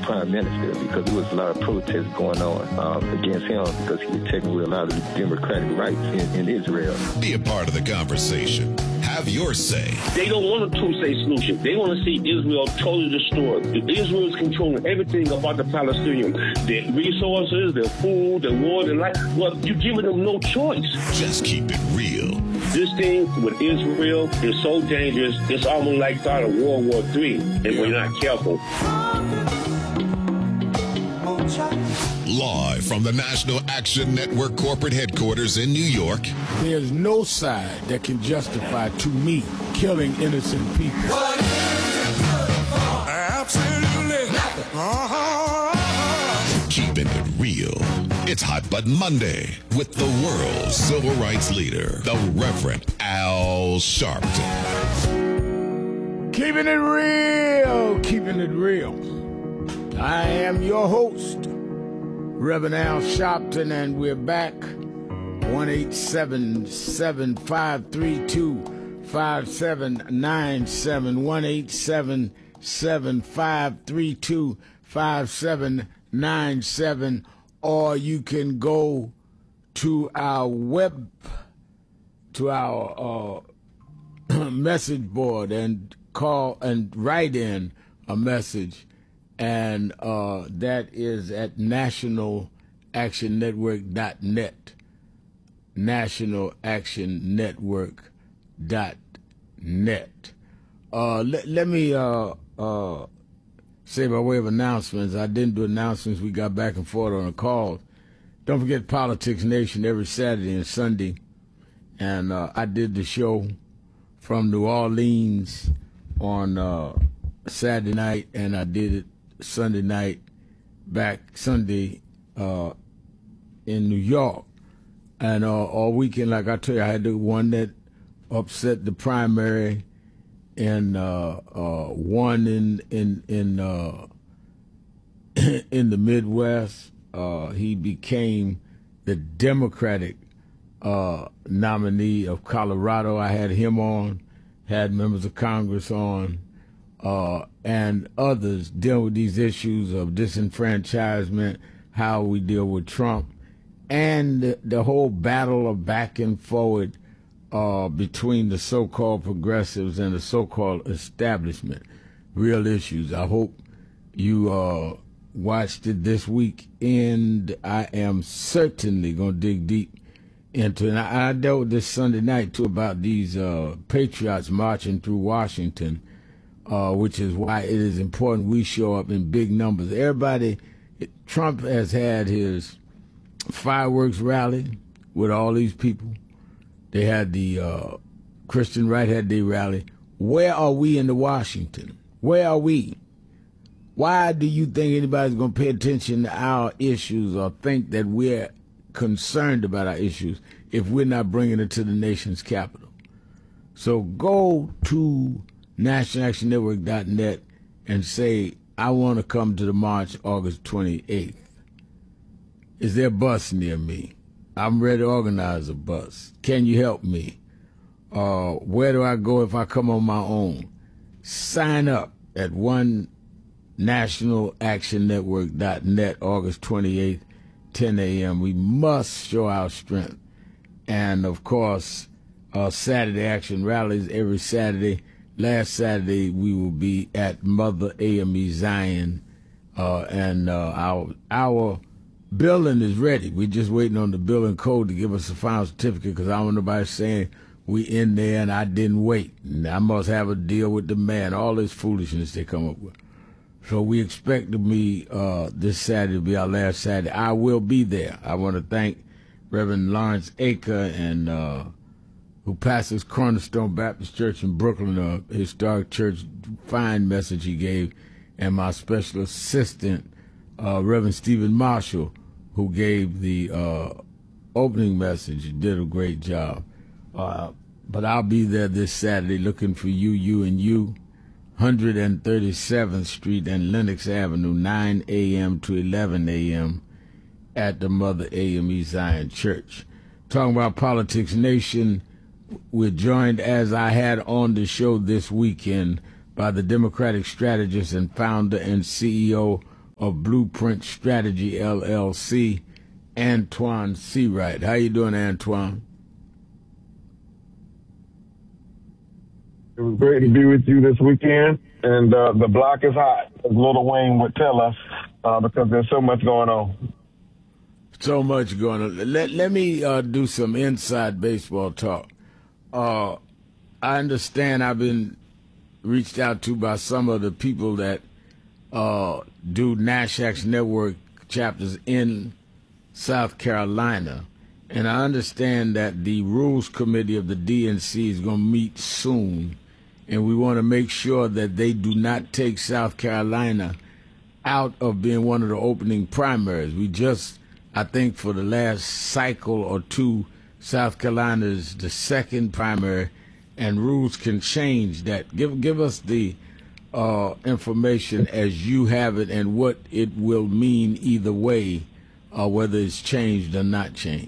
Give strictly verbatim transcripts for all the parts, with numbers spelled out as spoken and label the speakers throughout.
Speaker 1: prime minister, because there was a lot of protests going on um, against him because he was taking away a lot of the democratic rights in, in Israel.
Speaker 2: Be a part of the conversation. Have your say.
Speaker 3: They don't want a two-state solution. They want to see Israel totally destroyed. Israel is controlling everything about the Palestinians, their resources, their food, their water, their life. Well, you're giving them no choice.
Speaker 2: Just keep it real.
Speaker 3: This thing with Israel is so dangerous, it's almost like start of World War Three, if we're not careful.
Speaker 2: Live from the National Action Network corporate headquarters in New York.
Speaker 4: There's no side that can justify, to me, killing innocent people. What is it good for? Absolutely nothing. Uh-huh.
Speaker 2: Keeping it real. It's Hot Button Monday with the world's civil rights leader, the Reverend Al Sharpton.
Speaker 4: Keeping it real. Keeping it real. I am your host, Reverend Al Sharpton, and we're back. one eight seven, seven five three two, five seven nine seven. one eight seven, seven five three two, five seven nine seven. Or you can go to our web, to our uh, message board and call and write in a message. And uh, that is at national action network dot net. national action network dot net. Uh, let, let me uh, uh, say by way of announcements, I didn't do announcements. We got back and forth on the calls. Don't forget Politics Nation every Saturday and Sunday. And uh, I did the show from New Orleans on uh, Saturday night, and I did it Sunday night, back Sunday uh, in New York. And uh, all weekend, like I tell you, I had the one that upset the primary, and uh, uh, one in in in uh, in the Midwest. Uh, he became the Democratic uh, nominee of Colorado. I had him on, had members of Congress on. Uh, and others deal with these issues of disenfranchisement, how we deal with Trump, and the, the whole battle of back and forward uh, between the so-called progressives and the so-called establishment. Real issues. I hope you uh, watched it this week, and I am certainly going to dig deep into it. And I, I dealt with this Sunday night, too, about these uh, patriots marching through Washington. Uh, which is why it is important we show up in big numbers. Everybody, it, Trump has had his fireworks rally with all these people. They had the uh, Christian Right had their rally. Where are we in the Washington? Where are we? Why do you think anybody's going to pay attention to our issues or think that we're concerned about our issues if we're not bringing it to the nation's capital? So go to national action network dot net and say, I want to come to the march August twenty-eighth. Is there a bus near me? I'm ready to organize a bus. Can you help me? Uh, where do I go if I come on my own? Sign up at one national action network dot net August twenty-eighth, ten a.m. We must show our strength. And, of course, uh, Saturday action rallies every Saturday. Last Saturday, we will be at Mother A M E Zion, uh, and uh, our our building is ready. We're just waiting on the building code to give us a final certificate, because I don't want nobody saying we in there and I didn't wait. And I must have a deal with the man. All this foolishness they come up with. So we expect to be uh, this Saturday to be our last Saturday. I will be there. I want to thank Reverend Lawrence Aker and uh, who pastors Cornerstone Baptist Church in Brooklyn, a historic church, fine message he gave, and my special assistant, uh, Reverend Stephen Marshall, who gave the uh, opening message. He did a great job. Uh, but I'll be there this Saturday looking for you, you, and you, one thirty-seventh Street and Lenox Avenue, nine a.m. to eleven a.m. at the Mother A M E Zion Church. Talking about Politics Nation, we're joined, as I had on the show this weekend, by the Democratic strategist and founder and C E O of Blueprint Strategy, L L C, Antoine Seawright. How you doing, Antoine?
Speaker 5: It was great to be with you this weekend, and uh, the block is hot, as Lil Wayne would tell us, uh, because there's so much going on.
Speaker 4: So much going on. Let, let me uh, do some inside baseball talk. Uh, I understand I've been reached out to by some of the people that uh, do NASHAC's network chapters in South Carolina, and I understand that the Rules Committee of the D N C is going to meet soon, and we want to make sure that they do not take South Carolina out of being one of the opening primaries. We just, I think for the last cycle or two, South Carolina is the second primary, and rules can change that. Give give us the uh, information as you have it and what it will mean either way, uh, whether it's changed or not changed.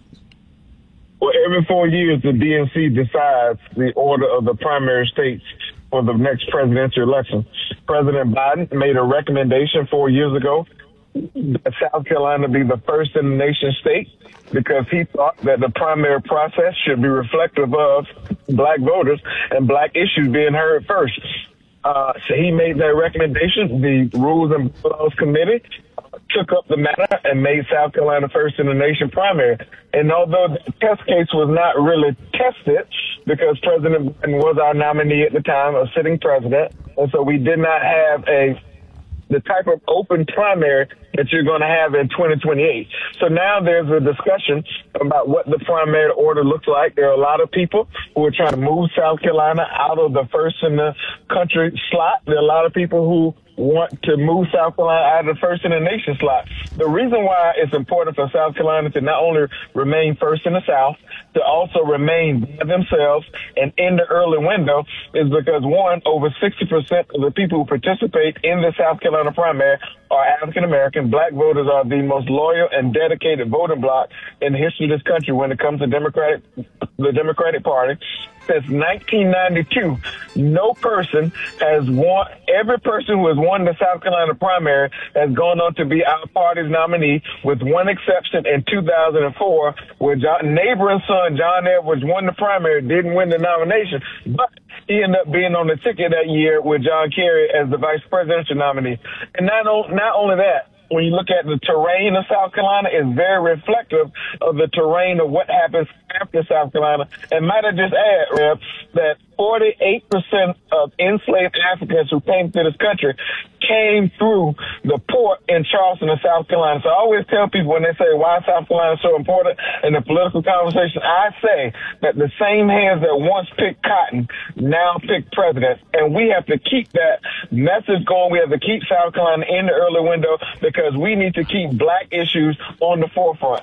Speaker 5: Well, every four years, the D N C decides the order of the primary states for the next presidential election. President Biden made a recommendation four years ago that South Carolina be the first in the nation state because he thought that the primary process should be reflective of black voters and black issues being heard first. Uh, so he made that recommendation. The Rules and Bylaws Committee took up the matter and made South Carolina first in the nation primary. And although the test case was not really tested because President Biden was our nominee at the time, a sitting president, and so we did not have a the type of open primary that you're going to have in twenty twenty-eight. So now there's a discussion about what the primary order looks like. There are a lot of people who are trying to move South Carolina out of the first in the country slot. There are a lot of people who want to move South Carolina out of the first in the nation slot. The reason why it's important for South Carolina to not only remain first in the South, to also remain by themselves and in the early window is because, one, over sixty percent of the people who participate in the South Carolina primary are African American. Black voters are the most loyal and dedicated voting bloc in the history of this country when it comes to Democratic, the Democratic Party. Since nineteen ninety-two, no person has won, every person who has won the South Carolina primary has gone on to be our party's nominee, with one exception in two thousand four, where John, neighboring son John Edwards won the primary, didn't win the nomination, but he ended up being on the ticket that year with John Kerry as the vice presidential nominee. And not, not only that, when you look at the terrain of South Carolina, it's very reflective of the terrain of what happens after South Carolina. And might I just add, Reb, that forty-eight percent of enslaved Africans who came to this country came through the port in Charleston, South Carolina. So I always tell people when they say, why South Carolina is so important in the political conversation, I say that the same hands that once picked cotton now pick president. And we have to keep that message going. We have to keep South Carolina in the early window because we need to keep black issues on the forefront.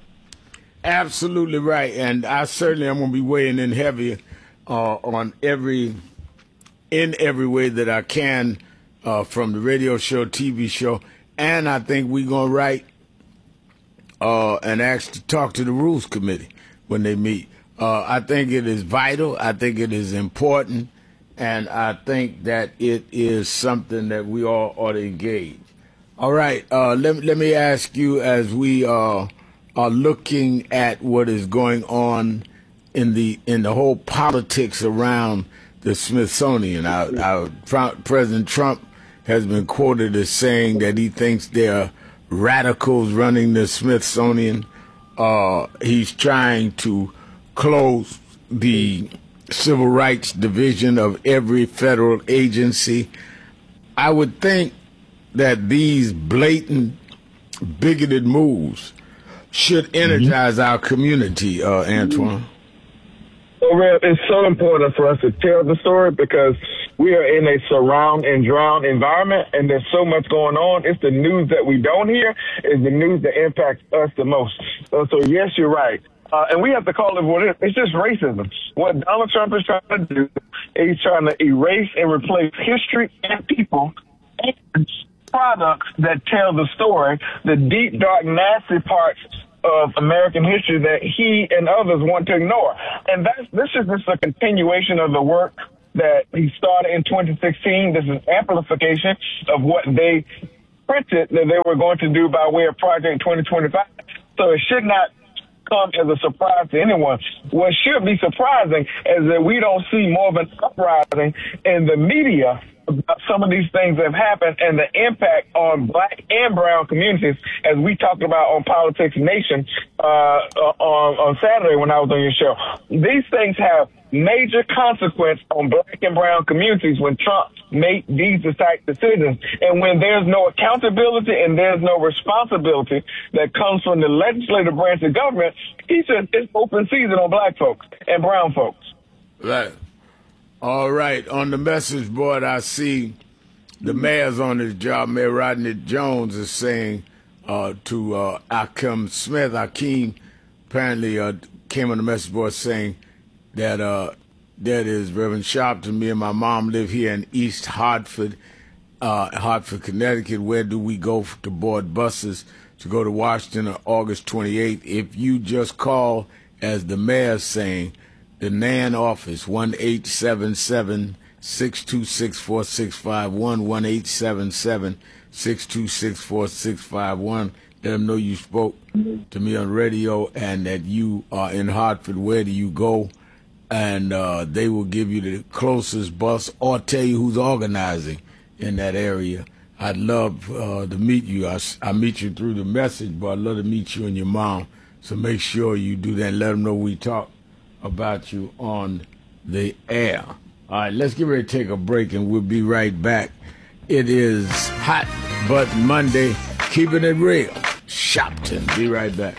Speaker 4: Absolutely right. And I certainly am going to be weighing in heavy uh, on every, in every way that I can, Uh, from the radio show, T V show, and I think we're going to write uh, and ask to talk to the Rules Committee when they meet. Uh, I think it is vital. I think it is important, and I think that it is something that we all ought to engage. All right, uh, let, let me ask you, as we uh, are looking at what is going on in the in the whole politics around the Smithsonian, our, our President Trump has been quoted as saying that he thinks there are radicals running the Smithsonian. Uh, he's trying to close the Civil Rights Division of every federal agency. I would think that these blatant, bigoted moves should energize mm-hmm. our community, uh, Antoine.
Speaker 5: So, Rev, it's so important for us to tell the story because we are in a surround and drown environment, and there's so much going on. It's the news that we don't hear is the news that impacts us the most. So, so yes, you're right. Uh, and we have to call it what it is. It's just racism. What Donald Trump is trying to do, he's trying to erase and replace history and people and products that tell the story, the deep, dark, nasty parts of American history that he and others want to ignore. And that's, this is just a continuation of the work that he started in twenty sixteen. This is amplification of what they printed that they were going to do by way of Project twenty twenty-five. So it should not come as a surprise to anyone. What should be surprising is that we don't see more of an uprising in the media about some of these things that have happened and the impact on black and brown communities, as we talked about on Politics Nation uh, on, on Saturday when I was on your show. These things have major consequence on black and brown communities when Trump made these type decisions. And when there's no accountability and there's no responsibility that comes from the legislative branch of government, he said it's open season on black folks and brown folks.
Speaker 4: Right. All right. On the message board, I see the mayor's on his job. Mayor Rodney Jones is saying uh, to uh, Akeem Smith, Akeem apparently uh, came on the message board saying that uh, that is Reverend Sharpton. Me and my mom live here in East Hartford, uh, Hartford, Connecticut. Where do we go to board buses to go to Washington on August twenty-eighth? If you just call, as the mayor's saying, the N A N office, one eight seven seven, six two six, four six five one, one eight seven seven, six two six, four six five one. Let them know you spoke to me on radio and that you are in Hartford. Where do you go? And uh, they will give you the closest bus or tell you who's organizing in that area. I'd love uh, to meet you. I, I meet you through the message, but I'd love to meet you and your mom. So make sure you do that and let them know we talk about you on the air. All right, let's get ready to take a break, and we'll be right back. It is Hot But Monday, keeping it real. Shopton, be right back.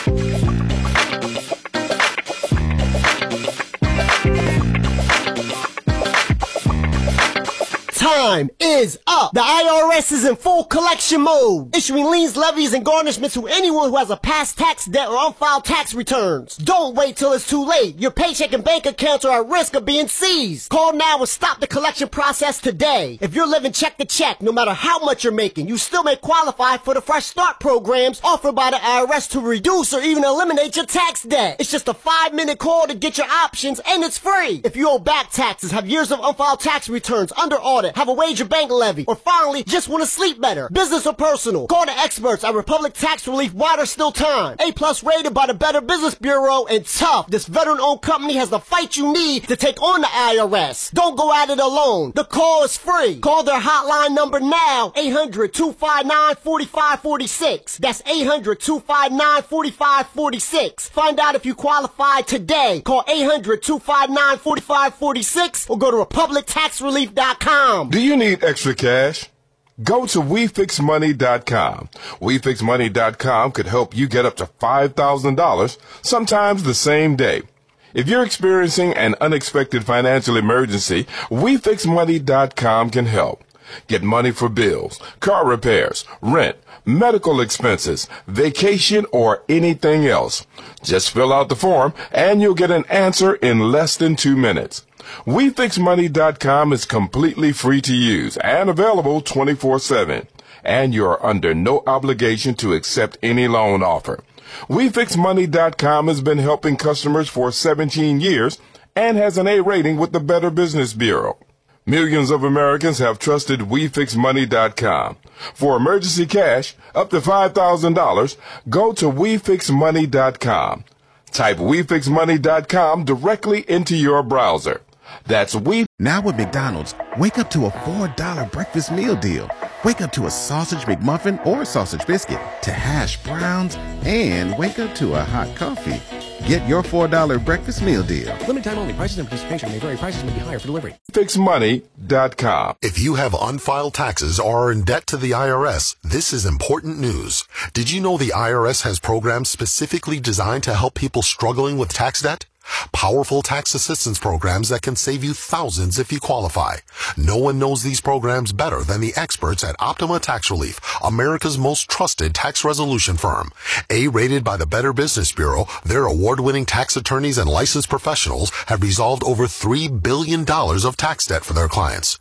Speaker 6: Time is up. The I R S is in full collection mode, issuing liens, levies, and garnishments to anyone who has a past tax debt or unfiled tax returns. Don't wait till it's too late. Your paycheck and bank accounts are at risk of being seized. Call now and stop the collection process today. If you're living check to check, no matter how much you're making, you still may qualify for the Fresh Start programs offered by the I R S to reduce or even eliminate your tax debt. It's just a five-minute call to get your options, and it's free. If you owe back taxes, have years of unfiled tax returns under audit, have a wage or bank levy, or finally just want to sleep better, business or personal, call the experts at Republic Tax Relief while there's still time. A plus rated by the Better Business Bureau, and tough. This veteran-owned company has the fight you need to take on the I R S. Don't go at it alone. The call is free. Call their hotline number now, eight hundred, two five nine, four five four six. That's eight hundred, two five nine, four five four six. Find out if you qualify today. Call eight hundred, two five nine, four five four six or go to republic tax relief dot com.
Speaker 7: Do you need extra cash? Go to we fix money dot com. we fix money dot com could help you get up to five thousand dollars, sometimes the same day. If you're experiencing an unexpected financial emergency, we fix money dot com can help. Get money for bills, car repairs, rent, medical expenses, vacation, or anything else. Just fill out the form and you'll get an answer in less than two minutes. we fix money dot com is completely free to use and available twenty-four seven. And you're under no obligation to accept any loan offer. we fix money dot com has been helping customers for seventeen years and has an A rating with the Better Business Bureau. Millions of Americans have trusted we fix money dot com. For emergency cash, up to five thousand dollars, go to we fix money dot com. Type we fix money dot com directly into your browser. That's we.
Speaker 8: Now at McDonald's, wake up to a four dollar breakfast meal deal. Wake up to a sausage McMuffin or sausage biscuit, to hash browns, and wake up to a hot coffee. Get your four dollar breakfast meal deal.
Speaker 9: Limited time only. Prices and participation may vary. Prices may be higher for delivery.
Speaker 7: we fix money dot com.
Speaker 10: If you have unfiled taxes or are in debt to the I R S, this is important news. Did you know the I R S has programs specifically designed to help people struggling with tax debt? Powerful tax assistance programs that can save you thousands if you qualify. No one knows these programs better than the experts at Optima Tax Relief, America's most trusted tax resolution firm. A-rated by the Better Business Bureau, their award-winning tax attorneys and licensed professionals have resolved over three billion dollars of tax debt for their clients.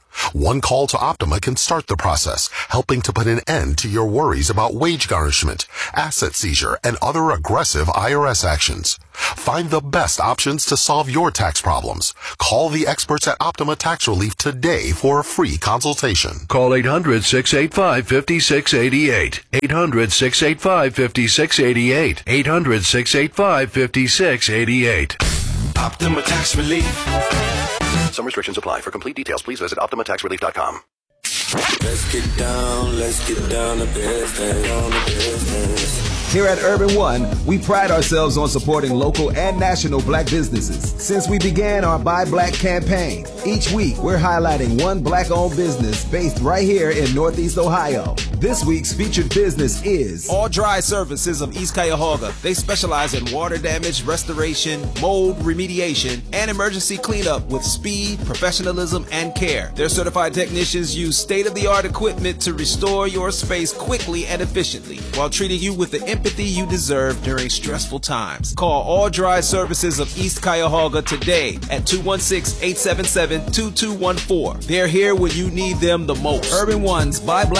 Speaker 10: One call to Optima can start the process, helping to put an end to your worries about wage garnishment, asset seizure, and other aggressive I R S actions. Find the best options to solve your tax problems. Call the experts at Optima Tax Relief today for a free consultation.
Speaker 11: Call eight hundred, six eight five, five six eight eight. eight hundred, six eight five, five six eight eight. eight hundred, six eight five, five six eight eight.
Speaker 12: Optima Tax Relief.
Speaker 9: Some restrictions apply. For complete details, please visit optima tax relief dot com.
Speaker 12: Let's get down, let's get down to business, down to business.
Speaker 13: Here at Urban One, we pride ourselves on supporting local and national black businesses. Since we began our Buy Black campaign, each week we're highlighting one black-owned business based right here in Northeast Ohio. This week's featured business is
Speaker 14: All Dry Services of East Cuyahoga. They specialize in water damage, restoration, mold remediation, and emergency cleanup with speed, professionalism, and care. Their certified technicians use state-of-the-art equipment to restore your space quickly and efficiently while treating you with the empathy you deserve during stressful times. Call All Dry Services of East Cuyahoga today at two one six, eight seven seven, two two one four. They're here when you need them the most. Urban One's Buy Black